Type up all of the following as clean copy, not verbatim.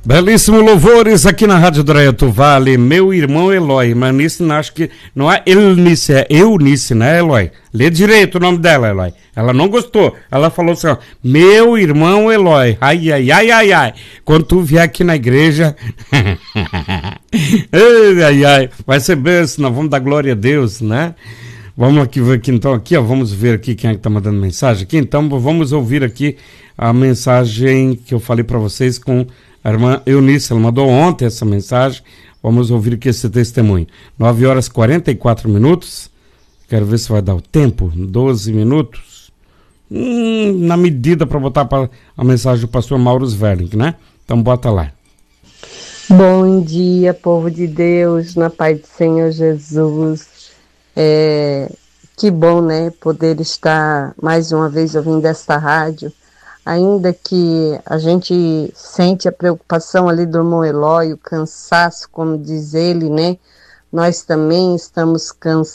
Belíssimo louvores aqui na Rádio Draiatu Vale, meu irmão Eloy, mas nisso acho que não é Elnice, é Eunice, né, Eloy? Lê direito o nome dela, Eloy. Ela não gostou, ela falou assim, ó, meu irmão Eloy, ai, ai, ai, ai, ai, quando tu vier aqui na igreja, ai, ai, ai, vai ser benção, nós vamos dar glória a Deus, né? Vamos aqui ver aqui, então, aqui, ó, vamos ver aqui quem é que tá mandando mensagem aqui, então vamos ouvir aqui a mensagem que eu falei para vocês com a irmã Eunice. Ela mandou ontem essa mensagem. Vamos ouvir aqui esse testemunho. 9 horas e 44 minutos. Quero ver se vai dar o tempo. 12 minutos. Na medida para botar a mensagem do pastor Mauro Sverling, né? Então bota lá. Bom dia, povo de Deus, na paz do Senhor Jesus. Que bom, né? Poder estar mais uma vez ouvindo esta rádio. Ainda que a gente sente a preocupação ali do irmão Eloy, o cansaço, como diz ele, né? Nós também estamos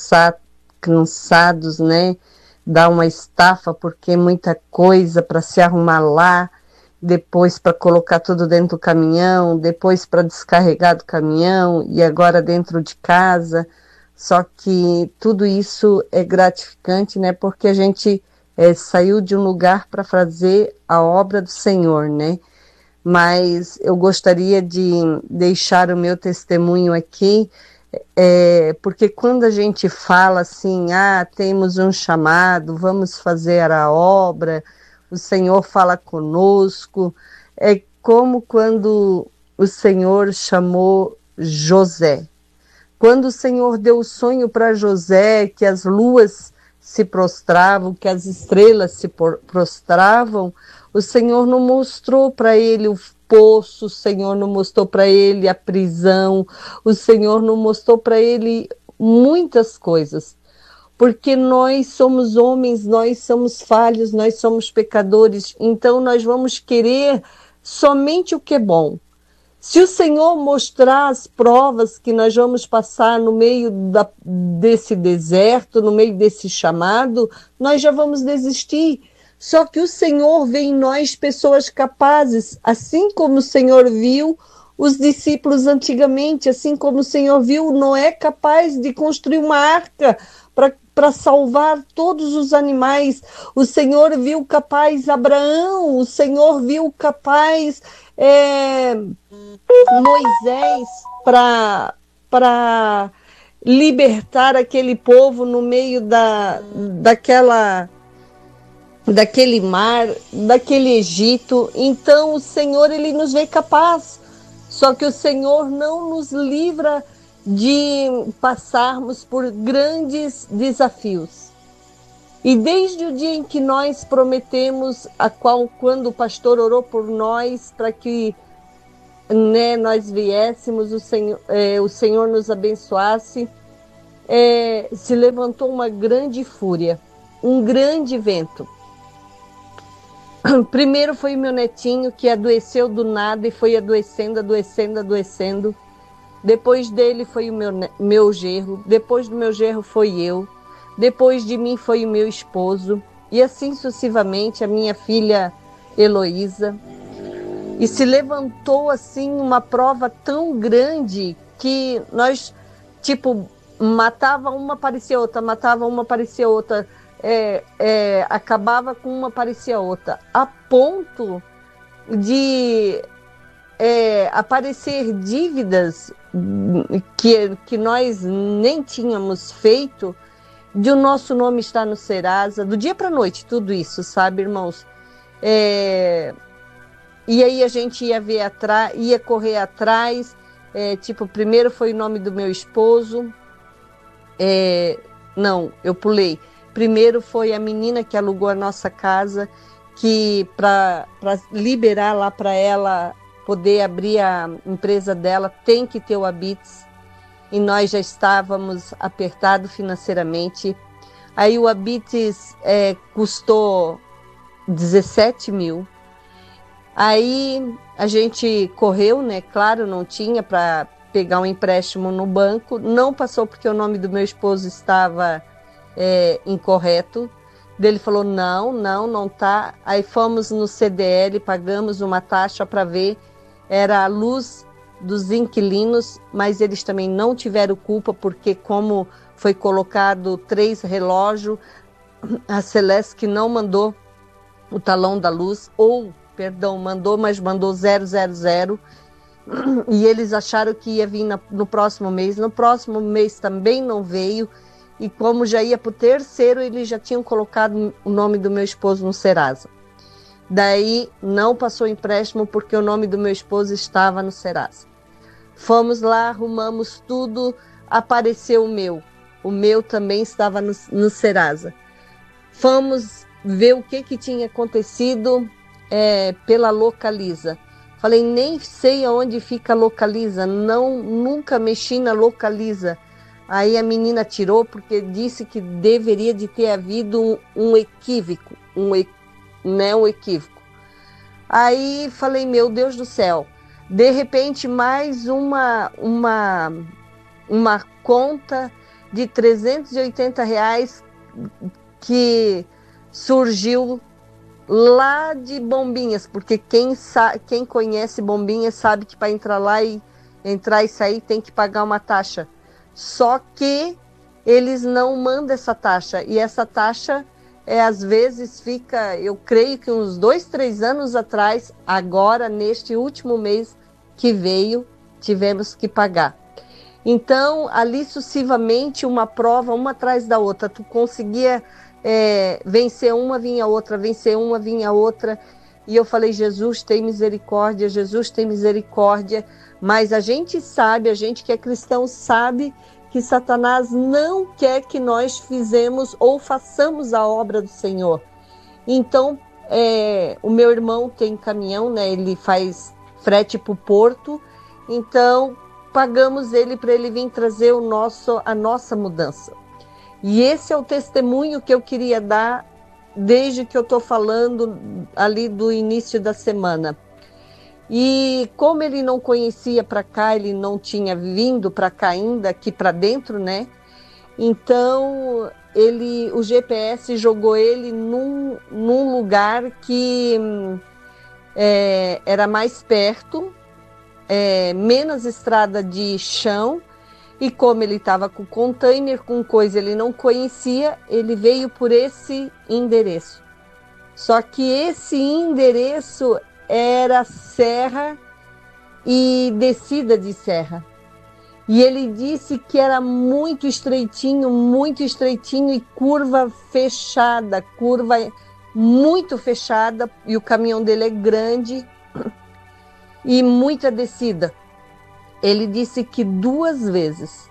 cansados, né? Dá uma estafa, porque muita coisa para se arrumar lá, depois para colocar tudo dentro do caminhão, depois para descarregar do caminhão e agora dentro de casa. Só que tudo isso é gratificante, né? Porque a gente saiu de um lugar para fazer a obra do Senhor, né? Mas eu gostaria de deixar o meu testemunho aqui, porque quando a gente fala assim, temos um chamado, vamos fazer a obra, o Senhor fala conosco, é como quando o Senhor chamou José. Quando o Senhor deu o sonho para José, que as luas se prostravam, que as estrelas se prostravam, o Senhor não mostrou para ele o poço, o Senhor não mostrou para ele a prisão, o Senhor não mostrou para ele muitas coisas, porque nós somos homens, nós somos falhos, nós somos pecadores, então nós vamos querer somente o que é bom. Se o Senhor mostrar as provas que nós vamos passar no meio desse deserto, no meio desse chamado, nós já vamos desistir. Só que o Senhor vê em nós pessoas capazes, assim como o Senhor viu os discípulos antigamente, assim como o Senhor viu Noé capaz de construir uma arca para salvar todos os animais. O Senhor viu capaz Abraão, o Senhor viu capaz Moisés para libertar aquele povo no meio daquele mar, daquele Egito. Então o Senhor, ele nos vê capaz. Só que o Senhor não nos livra de passarmos por grandes desafios. E desde o dia em que nós prometemos, quando o pastor orou por nós, para que nós viéssemos, o Senhor nos abençoasse, se levantou uma grande fúria, um grande vento. Primeiro foi o meu netinho, que adoeceu do nada e foi adoecendo. Depois dele foi o meu genro, depois do meu genro foi eu, depois de mim foi o meu esposo, e assim sucessivamente a minha filha Heloísa. E se levantou assim uma prova tão grande que nós, matava uma, aparecia outra, matava uma, aparecia outra, acabava com uma, aparecia outra, a ponto de aparecer dívidas que nós nem tínhamos feito, de o nosso nome estar no Serasa, do dia para a noite, tudo isso, sabe, irmãos? E aí a gente ia correr atrás, primeiro foi o nome do meu esposo, não, eu pulei. Primeiro foi a menina que alugou a nossa casa, que para liberar lá para ela poder abrir a empresa dela, tem que ter o Habits, e nós já estávamos apertados financeiramente. Aí o Habits custou 17 mil. Aí a gente correu, né? Claro, não tinha para pegar um empréstimo no banco, não passou porque o nome do meu esposo estava incorreto. Ele falou, não tá. Aí fomos no CDL, pagamos uma taxa para ver era a luz dos inquilinos, mas eles também não tiveram culpa, porque como foi colocado 3 relógios, a Celesc não mandou o talão da luz, ou, perdão, mandou, mas mandou 000, e eles acharam que ia vir no próximo mês também não veio, e como já ia para o 3º, eles já tinham colocado o nome do meu esposo no Serasa. Daí não passou empréstimo porque o nome do meu esposo estava no Serasa. Fomos lá, arrumamos tudo, apareceu o meu também estava no Serasa. Fomos ver o que tinha acontecido pela Localiza. Falei, nem sei aonde fica a Localiza, nunca mexi na Localiza. Aí a menina tirou porque disse que deveria de ter havido um equívoco, um equívoco. Aí falei, meu Deus do céu, de repente mais uma conta de R$380 que surgiu lá de Bombinhas, porque quem conhece Bombinhas sabe que para entrar e sair tem que pagar uma taxa. Só que eles não mandam essa taxa, e essa taxa às vezes fica, eu creio que uns 2, 3 anos atrás, agora neste último mês que veio, tivemos que pagar. Então, ali sucessivamente, uma prova, uma atrás da outra, tu conseguia vencer uma, vinha outra, vencer uma, vinha outra, e eu falei, Jesus tem misericórdia, mas a gente sabe, a gente que é cristão sabe que Satanás não quer que nós fizemos ou façamos a obra do Senhor. Então, o meu irmão tem caminhão, né? Ele faz frete para o porto, então pagamos ele para ele vir trazer a nossa mudança. E esse é o testemunho que eu queria dar desde que eu estou falando ali do início da semana. E como ele não conhecia para cá, ele não tinha vindo para cá ainda, aqui para dentro, né? Então, o GPS jogou ele num lugar que era mais perto, menos estrada de chão, e como ele estava com container, com coisa ele não conhecia, ele veio por esse endereço. Só que esse endereço era serra e descida de serra. E ele disse que era muito estreitinho e curva fechada, muito fechada, e o caminhão dele é grande e muita descida. Ele disse que duas vezes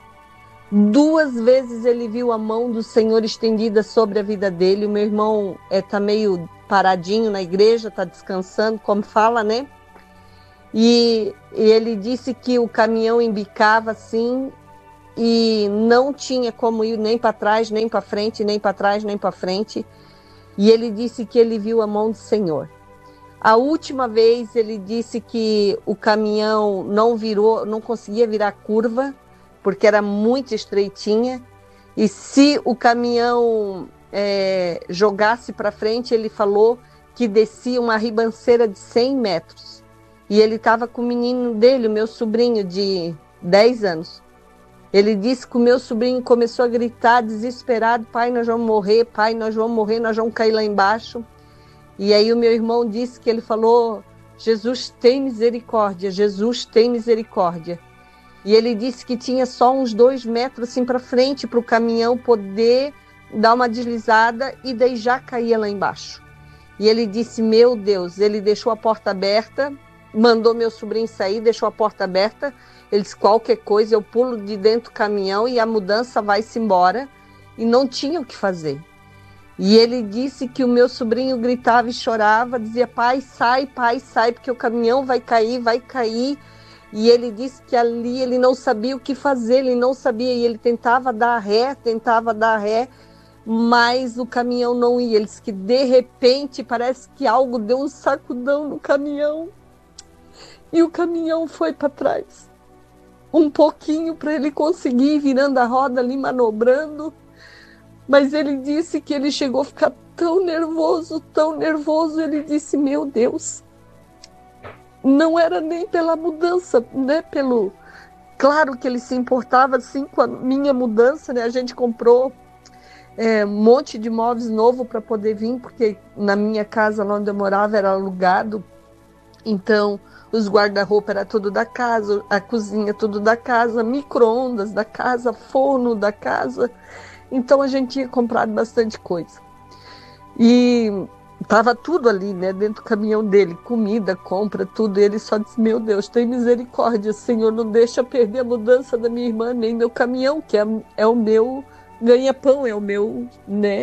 ele viu a mão do Senhor estendida sobre a vida dele. O meu irmão está meio paradinho na igreja, está descansando, como fala, né? E ele disse que o caminhão embicava assim e não tinha como ir nem para trás, nem para frente, nem para trás, nem para frente. E ele disse que ele viu a mão do Senhor. A última vez ele disse que o caminhão não conseguia virar curva, porque era muito estreitinha. E se o caminhão jogasse para frente, ele falou que descia uma ribanceira de 100 metros. E ele estava com o menino dele, o meu sobrinho de 10 anos. Ele disse que o meu sobrinho começou a gritar desesperado, pai, nós vamos morrer, nós vamos cair lá embaixo. E aí o meu irmão disse que ele falou, Jesus tem misericórdia, Jesus tem misericórdia. E ele disse que tinha só uns 2 metros assim para frente para o caminhão poder dar uma deslizada e daí já caía lá embaixo. E ele disse, meu Deus, ele deixou a porta aberta, mandou meu sobrinho sair, deixou a porta aberta. Ele disse, qualquer coisa eu pulo de dentro do caminhão e a mudança vai-se embora. E não tinha o que fazer. E ele disse que o meu sobrinho gritava e chorava, dizia, pai, sai, porque o caminhão vai cair. E ele disse que ali ele não sabia o que fazer, ele não sabia, e ele tentava dar ré, mas o caminhão não ia. Ele disse que de repente parece que algo deu um sacudão no caminhão e o caminhão foi para trás. Um pouquinho para ele conseguir ir virando a roda ali, manobrando. Mas ele disse que ele chegou a ficar tão nervoso, ele disse, meu Deus, não era nem pela mudança, né? Claro que ele se importava sim com a minha mudança, né? A gente comprou um monte de móveis novo para poder vir, porque na minha casa, lá onde eu morava, era alugado. Então, os guarda-roupa era tudo da casa, a cozinha tudo da casa, micro-ondas da casa, forno da casa. Então, a gente tinha comprado bastante coisa. E tava tudo ali, né, dentro do caminhão dele, comida, compra, tudo. E ele só disse: meu Deus, tem misericórdia, Senhor, não deixa perder a mudança da minha irmã, nem meu caminhão, que é o meu ganha-pão, é o meu, né?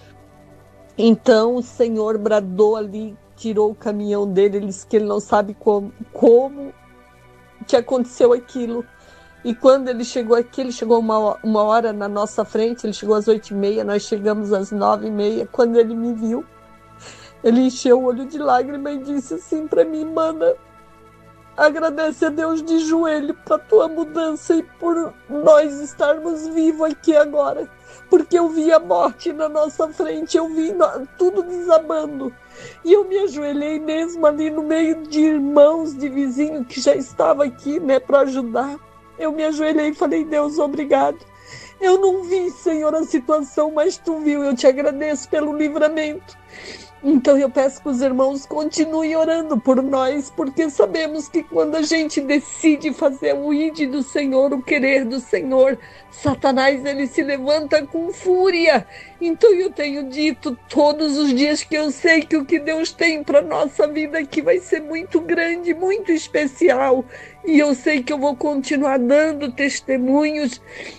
Então, o Senhor bradou ali, tirou o caminhão dele. Ele disse que ele não sabe como que aconteceu aquilo. E quando ele chegou aqui, ele chegou uma hora na nossa frente, ele chegou às 8h30, nós chegamos às 9h30. Quando ele me viu, ele encheu o olho de lágrima e disse assim para mim: mana, agradece a Deus de joelho para tua mudança e por nós estarmos vivos aqui agora. Porque eu vi a morte na nossa frente, eu vi tudo desabando. E eu me ajoelhei mesmo ali no meio de irmãos, de vizinhos que já estavam aqui, né, para ajudar. Eu me ajoelhei e falei: Deus, obrigado. Eu não vi, Senhor, a situação, mas tu viu. Eu te agradeço pelo livramento. Então eu peço que os irmãos continuem orando por nós, porque sabemos que quando a gente decide fazer o ide do Senhor, o querer do Senhor, Satanás, ele se levanta com fúria. Então eu tenho dito todos os dias que eu sei que o que Deus tem para nossa vida aqui vai ser muito grande, muito especial. E eu sei que eu vou continuar dando testemunhos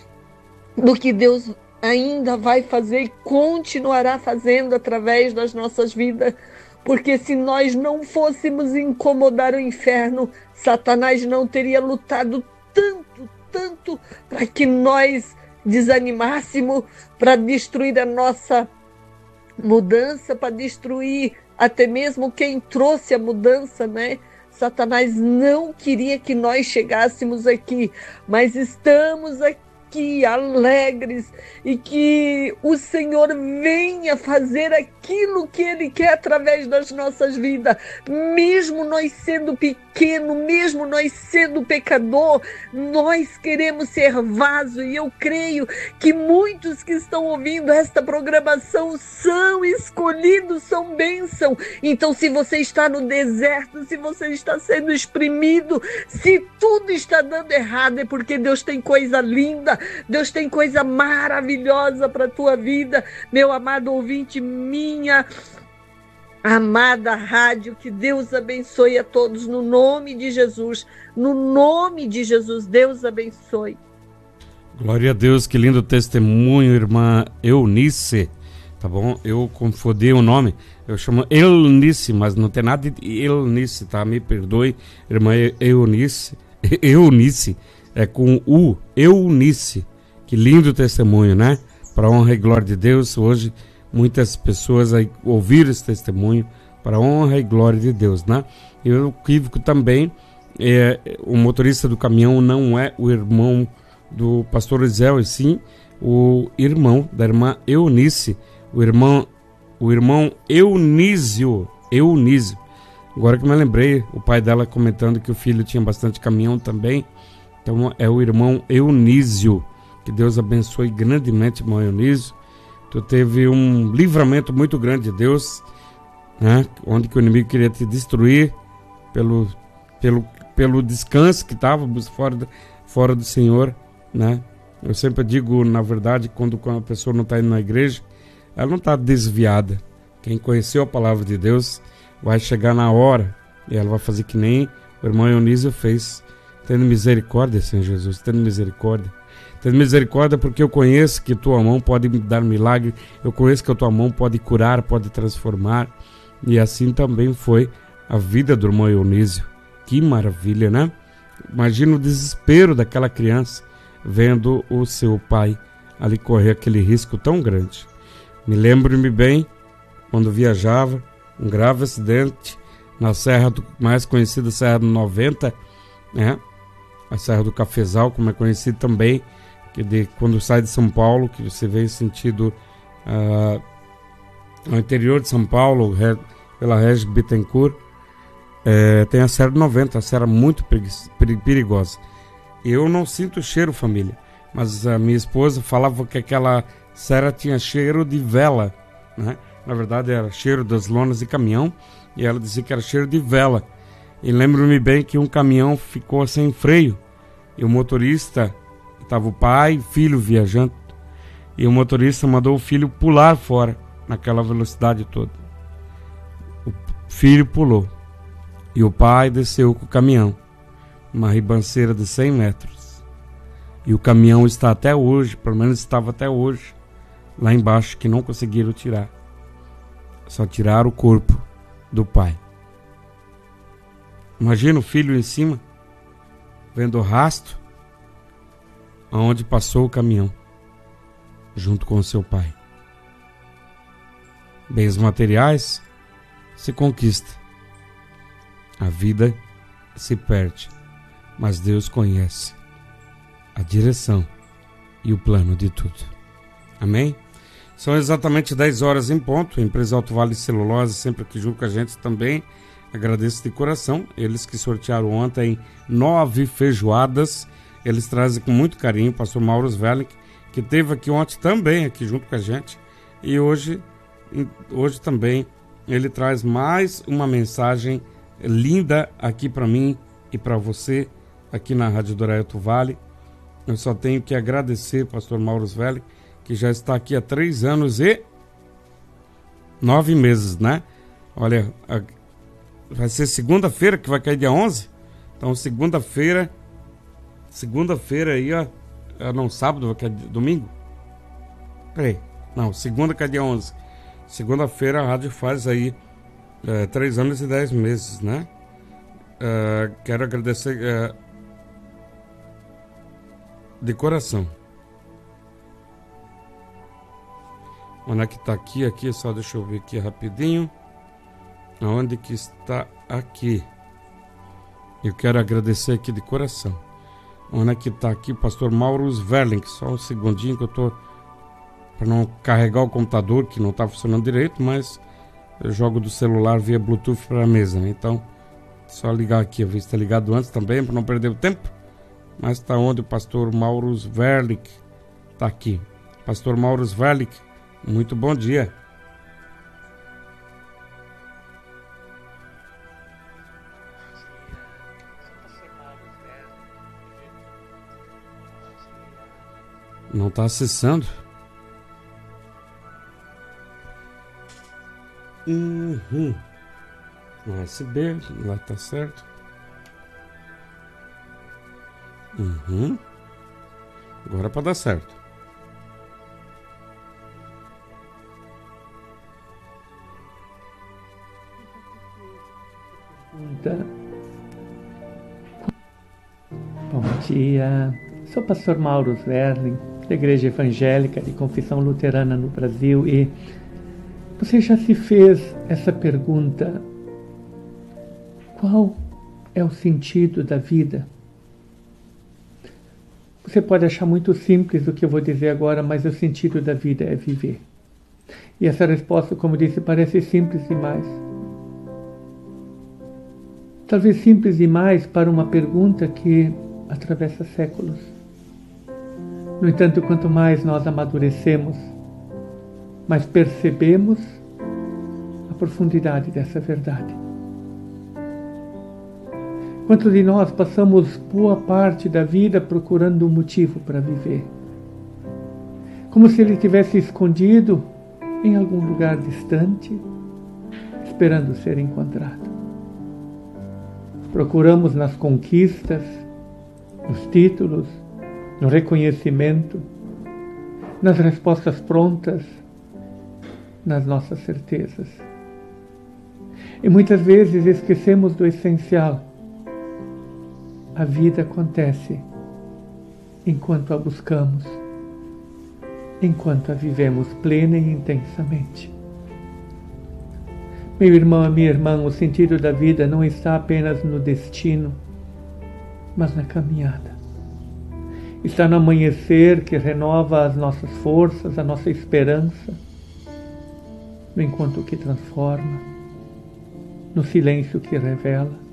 do que Deus ainda vai fazer e continuará fazendo através das nossas vidas, porque se nós não fôssemos incomodar o inferno, Satanás não teria lutado tanto para que nós desanimássemos, para destruir a nossa mudança, para destruir até mesmo quem trouxe a mudança, né? Satanás não queria que nós chegássemos aqui, mas estamos aqui alegres, e que o Senhor venha fazer aquilo que Ele quer através das nossas vidas, mesmo nós sendo pequeno, mesmo nós sendo pecador, nós queremos ser vaso. E eu creio que muitos que estão ouvindo esta programação são escolhidos, são bênção. Então, se você está no deserto, se você está sendo exprimido, se tudo está dando errado, é porque Deus tem coisa linda, Deus tem coisa maravilhosa para a tua vida, meu amado ouvinte, minha amada rádio. Que Deus abençoe a todos no nome de Jesus. No nome de Jesus, Deus abençoe. Glória a Deus, que lindo testemunho, irmã Eunice. Tá bom? Eu confundi o nome, eu chamo Eunice, mas não tem nada de Eunice, tá? Me perdoe, irmã Eunice. Eunice, é com U, Eunice. Que lindo testemunho, né? Para a honra e glória de Deus. Hoje, muitas pessoas aí ouviram esse testemunho para a honra e glória de Deus, né? E o equívoco também, o motorista do caminhão não é o irmão do pastor Eliseu, e sim o irmão da irmã Eunice, o irmão Eunísio. Agora que me lembrei, o pai dela comentando que o filho tinha bastante caminhão também. Então é o irmão Eunísio. Que Deus abençoe grandemente, irmão Eunísio. Tu teve um livramento muito grande de Deus, né? Onde que o inimigo queria te destruir pelo descanso que estava fora do Senhor, né? Eu sempre digo, na verdade, quando a pessoa não está indo na igreja, ela não está desviada. Quem conheceu a palavra de Deus vai chegar na hora e ela vai fazer que nem o irmão Eunísio fez. Tendo misericórdia, Senhor Jesus, tendo misericórdia. Tendo misericórdia, porque eu conheço que tua mão pode me dar milagre, eu conheço que a tua mão pode curar, pode transformar. E assim também foi a vida do irmão Eunísio. Que maravilha, né? Imagina o desespero daquela criança vendo o seu pai ali correr aquele risco tão grande. Me lembro-me bem, quando viajava, um grave acidente na serra mais conhecida, Serra do 90, né? A Serra do Cafezal, como é conhecido também, que quando sai de São Paulo, que você vem sentido ao interior de São Paulo, pela Régis Bittencourt, tem a Sera 90, a Sera muito perigosa. Eu não sinto cheiro, família, mas a minha esposa falava que aquela Sera tinha cheiro de vela, né? Na verdade era cheiro das lonas de caminhão, e ela dizia que era cheiro de vela. E lembro-me bem que um caminhão ficou sem freio, e o motorista, estava o pai e filho viajando, e o motorista mandou o filho pular fora, naquela velocidade toda. O filho pulou, e o pai desceu com o caminhão, uma ribanceira de 100 metros. E o caminhão está até hoje, pelo menos estava até hoje, lá embaixo, que não conseguiram tirar. Só tiraram o corpo do pai. Imagina o filho em cima, vendo o rastro aonde passou o caminhão, junto com o seu pai. Bens materiais se conquista, a vida se perde, mas Deus conhece a direção e o plano de tudo. Amém? São exatamente 10 horas em ponto. A empresa Alto Vale Celulose sempre aqui junto com a gente também. Agradeço de coração. Eles que sortearam ontem 9 feijoadas. Eles trazem com muito carinho o pastor Mauro Sverling, que esteve aqui ontem também aqui junto com a gente. E hoje também ele traz mais uma mensagem linda aqui para mim e para você aqui na Rádio Dorai Alto Vale. Eu só tenho que agradecer, pastor Mauro Sverling, que já está aqui há 3 anos e 9 meses, né? Olha, vai ser segunda-feira, que vai cair dia 11. Então, segunda-feira aí, ó. Não, sábado, vai cair domingo? Peraí. Não, segunda que é dia 11. Segunda-feira a rádio faz aí 3 anos e 10 meses, né? Quero agradecer de coração. Onde é que está aqui? Aqui, só deixa eu ver aqui rapidinho. Aonde que está aqui? Eu quero agradecer aqui de coração. Onde é que está aqui? Pastor Mauro Sverling. Só um segundinho que eu tô para não carregar o computador, que não está funcionando direito, mas eu jogo do celular via Bluetooth para a mesa, né? Então, só ligar aqui. Eu vi se está ligado antes também, para não perder o tempo. Mas está onde o pastor Mauro Sverling está aqui. Pastor Mauro Sverling, muito bom dia. Não está acessando? USB, lá tá certo. Agora para dar certo. Bom dia, sou o pastor Mauro Sverling, da Igreja Evangélica de Confissão Luterana no Brasil, e você já se fez essa pergunta: qual é o sentido da vida? Você pode achar muito simples o que eu vou dizer agora, mas o sentido da vida é viver. E essa resposta, como disse, parece simples demais. Talvez simples demais para uma pergunta que atravessa séculos. No entanto, quanto mais nós amadurecemos, mais percebemos a profundidade dessa verdade. Quantos de nós passamos boa parte da vida procurando um motivo para viver? Como se ele tivesse escondido em algum lugar distante, esperando ser encontrado. Procuramos nas conquistas, nos títulos, no reconhecimento, nas respostas prontas, nas nossas certezas. E muitas vezes esquecemos do essencial. A vida acontece enquanto a buscamos, enquanto a vivemos plena e intensamente. Meu irmão e minha irmã, o sentido da vida não está apenas no destino, mas na caminhada. Está no amanhecer que renova as nossas forças, a nossa esperança, no encontro que transforma, no silêncio que revela,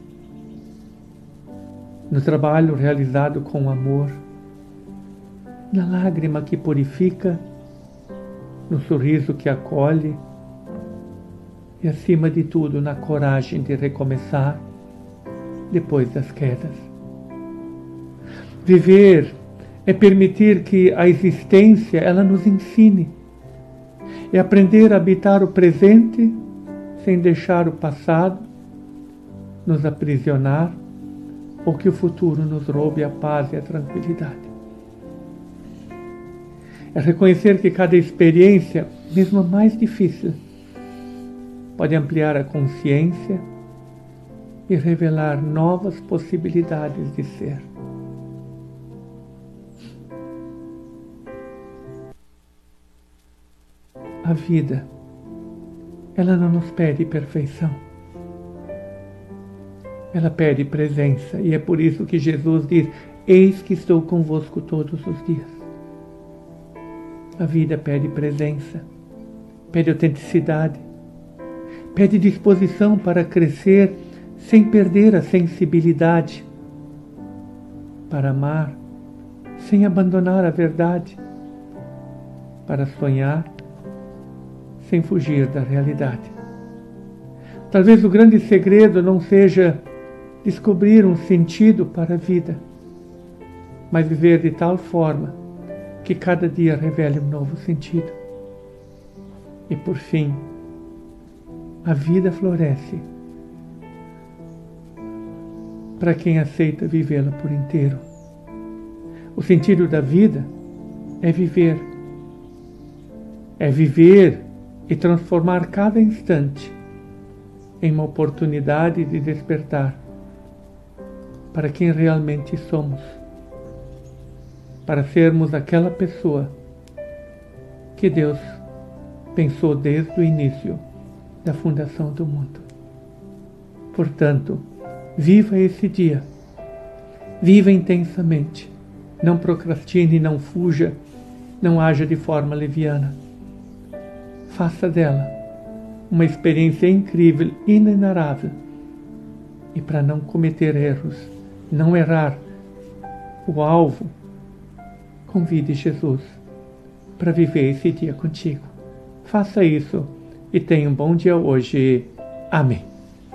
no trabalho realizado com amor, na lágrima que purifica, no sorriso que acolhe e, acima de tudo, na coragem de recomeçar depois das quedas. Viver é permitir que a existência ela nos ensine, é aprender a habitar o presente sem deixar o passado nos aprisionar ou que o futuro nos roube a paz e a tranquilidade. É reconhecer que cada experiência, mesmo a mais difícil, pode ampliar a consciência e revelar novas possibilidades de ser. A vida, ela não nos pede perfeição. Ela pede presença, e é por isso que Jesus diz: eis que estou convosco todos os dias. A vida pede presença, pede autenticidade, pede disposição para crescer sem perder a sensibilidade, para amar sem abandonar a verdade, para sonhar sem fugir da realidade. Talvez o grande segredo não seja descobrir um sentido para a vida, mas viver de tal forma que cada dia revele um novo sentido. E por fim, a vida floresce para quem aceita vivê-la por inteiro. O sentido da vida é viver. É viver e transformar cada instante em uma oportunidade de despertar para quem realmente somos, para sermos aquela pessoa que Deus pensou desde o início da fundação do mundo. Portanto, viva esse dia, viva intensamente, não procrastine, não fuja, não haja de forma leviana. Faça dela uma experiência incrível, inenarrável. E para não cometer erros, não errar o alvo, convide Jesus para viver esse dia contigo. Faça isso e tenha um bom dia hoje. Amém.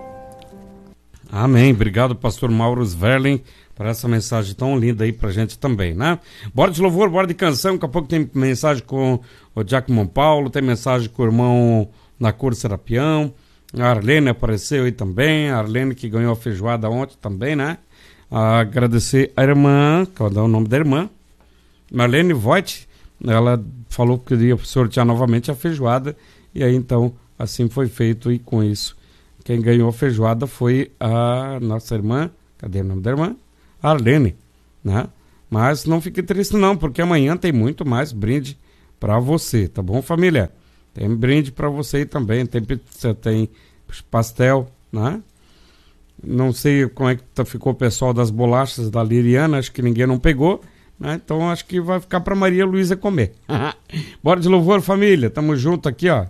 Amém. Obrigado, pastor Mauro Sverling, por essa mensagem tão linda aí pra gente também, né? Bora de louvor, bora de canção. Daqui a pouco tem mensagem com o Giacomo Paulo, tem mensagem com o irmão na cor Serapião. A Arlene apareceu aí também. A Arlene que ganhou a feijoada ontem também, né? Agradecer a irmã, qual é o nome da irmã? Marlene Voigt. Ela falou que queria sortear novamente a feijoada. E aí então assim foi feito, e com isso quem ganhou a feijoada foi a nossa irmã. Cadê o nome da irmã? Arlene, né? Mas não fique triste não, porque amanhã tem muito mais brinde para você, tá bom, família? Tem brinde para você também, tem pizza, tem pastel, né? Não sei como é que ficou o pessoal das bolachas da Liriana, acho que ninguém não pegou, né? Então acho que vai ficar para Maria Luísa comer. Bora de louvor, família, tamo junto aqui, ó.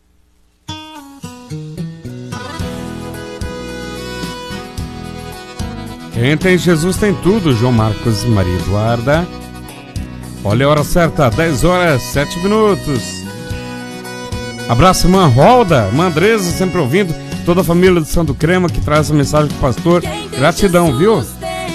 Quem tem Jesus tem tudo, João Marcos e Maria Eduarda. Olha a hora certa, 10 horas, 7 minutos. Abraço, irmã Rolda, irmã Andresa, sempre ouvindo. Toda a família do Santo Crema que traz a mensagem do pastor. Gratidão, viu?